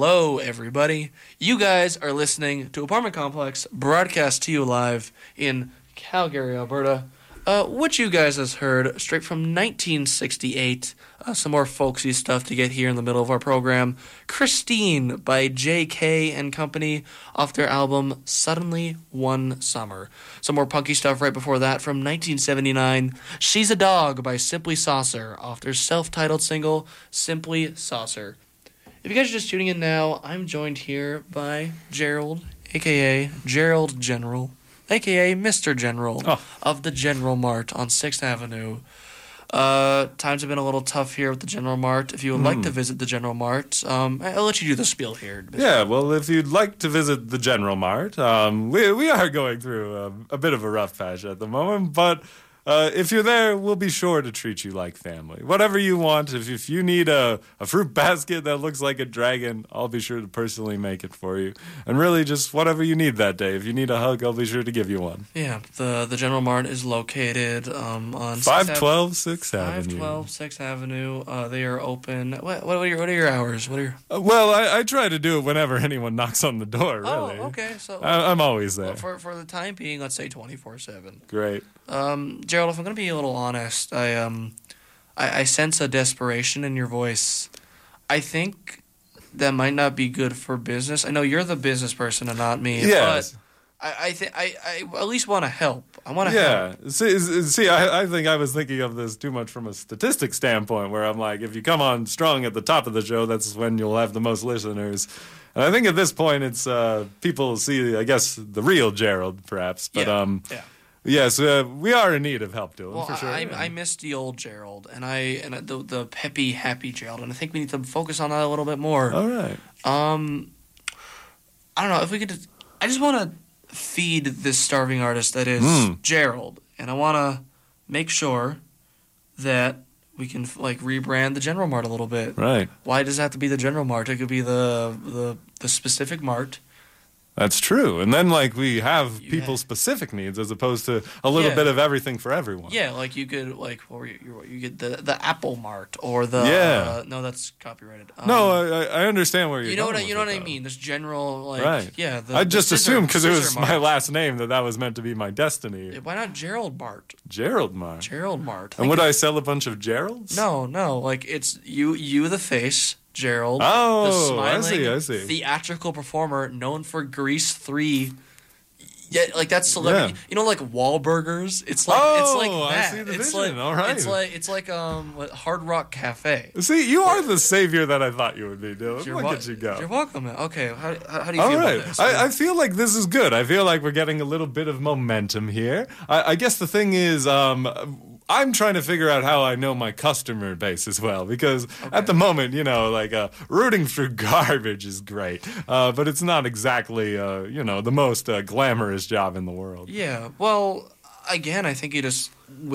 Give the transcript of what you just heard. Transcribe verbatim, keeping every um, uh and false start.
Hello, everybody. You guys are listening to Apartment Complex, broadcast to you live in Calgary, Alberta. Uh, what you guys has heard straight from nineteen sixty-eight. Uh, some more folksy stuff to get here in the middle of our program. Christine by J K and Company off their album Suddenly One Summer. Some more punky stuff right before that from nineteen seventy-nine. She's a Dog by Simply Saucer off their self-titled single Simply Saucer. If you guys are just tuning in now, I'm joined here by Gerald, a k a. Gerald General, a k a. Mister General oh. of the General Mart on sixth Avenue. Uh, times have been a little tough here with the General Mart. If you would mm. like to visit the General Mart, um, I'll let you do the spiel here. Yeah, well, if you'd like to visit the General Mart, um, we we are going through a, a bit of a rough patch at the moment, but uh, if you're there, we'll be sure to treat you like family. Whatever you want, if if you need a, a fruit basket that looks like a dragon, I'll be sure to personally make it for you. And really, just whatever you need that day. If you need a hug, I'll be sure to give you one. Yeah, the the General Mart is located um, on five twelve sixth Avenue. five twelve sixth Avenue. Uh, they are open. What, what, are your, what are your hours? What are your... Uh, well, I, I try to do it whenever anyone knocks on the door, really. Oh, okay. So I, I'm always there. Well, for, for the time being, let's say twenty-four seven. Great. Um, Gerald, if I'm going to be a little honest, I um, I, I sense a desperation in your voice. I think that might not be good for business. I know you're the business person and not me. Yes. But I I, th- I, I at least want to help. I want to yeah. help. Yeah. See, see I, I think I was thinking of this too much from a statistic standpoint, where I'm like, if you come on strong at the top of the show, that's when you'll have the most listeners. And I think at this point, it's uh, people see, I guess, the real Gerald, perhaps. But yeah. um. Yeah. Yes, uh, we are in need of help, Dylan, well, for sure. I, yeah. I miss the old Gerald, and I and the the peppy, happy Gerald, and I think we need to focus on that a little bit more. All right. Um, I don't know if we could. Just, I just want to feed this starving artist that is mm. Gerald, and I want to make sure that we can like rebrand the General Mart a little bit. Right. Why does it have to be the General Mart? It could be the the, the specific mart. That's true. And then, like, we have You people's have- specific needs as opposed to a little Yeah. bit of everything for everyone. Yeah, like you could like what were you, you, you get the the Apple Mart or the Yeah. uh, no, that's copyrighted. Um, No, I, I understand where you're you know what I, going you know with what it, I though. mean. This general like Right. yeah. The, I the just scissor- assumed because it was scissor my Mart. last name that that was meant to be my destiny. Why not Gerald Mart? Gerald Mart. Gerald Mart. And would I sell a bunch of Geralds? No, no. Like it's you, you the face, Gerald. Oh, the smiling, I see, I see. theatrical performer known for Grease three. Yeah, like that's celebrity. Yeah. You know, like Wahlburgers. It's like Oh, it's like I that. see the it's vision. like All right. it's like it's like um what, Hard Rock Cafe. See, you are the savior that I thought you would be, Dylan. You're Look wa- at you go. You're welcome. Man. Okay, how, how, how do you All feel right. about this? I, I feel like this is good. I feel like we're getting a little bit of momentum here. I, I guess the thing is, um, I'm trying to figure out how I know my customer base as well, because Okay. at the moment, you know, like uh, rooting through garbage is great, uh, but it's not exactly, uh, you know, the most uh, glamorous job in the world. Yeah. Well, again, I think you just